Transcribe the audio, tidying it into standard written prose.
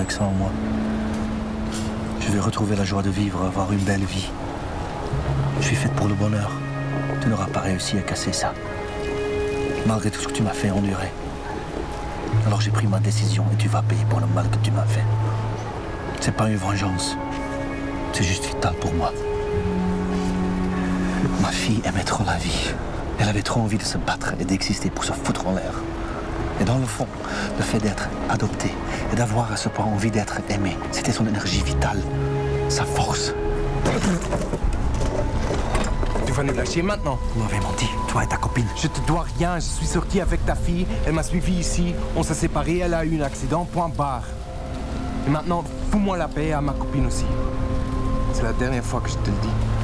que ça en moi. Je vais retrouver la joie de vivre, avoir une belle vie. Je suis faite pour le bonheur. Tu n'auras pas réussi à casser ça. Malgré tout ce que tu m'as fait endurer. Alors j'ai pris ma décision et tu vas payer pour le mal que tu m'as fait. C'est pas une vengeance. C'est juste vital pour moi. Ma fille aimait trop la vie. Elle avait trop envie de se battre et d'exister pour se foutre en l'air. Et dans le fond, le fait d'être adoptée et d'avoir à ce point envie d'être aimée, c'était son énergie vitale, sa force. Tu vas nous lâcher maintenant. Vous m'avez menti, toi et ta copine. Je te dois rien, je suis sorti avec ta fille, elle m'a suivi ici, on s'est séparés, elle a eu un accident, point barre. Et maintenant, fous-moi la paix à ma copine aussi. C'est la dernière fois que je te le dis.